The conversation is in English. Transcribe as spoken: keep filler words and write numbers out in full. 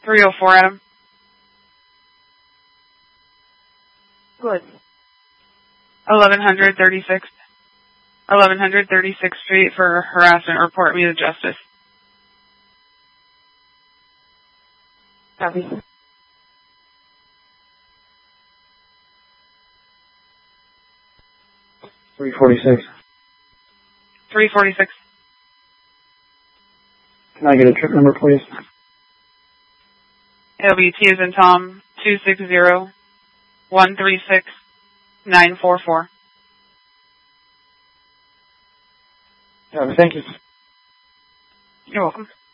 three oh four, Adam. Good. eleven thirty-six. eleven thirty-sixth Street for harassment. Report me to justice. Copy. three forty-six. three forty-six. Can I get a trip number, please? It'll be T as in Tom, two six zero, one three six, nine four four. Yeah, thank you. You're welcome.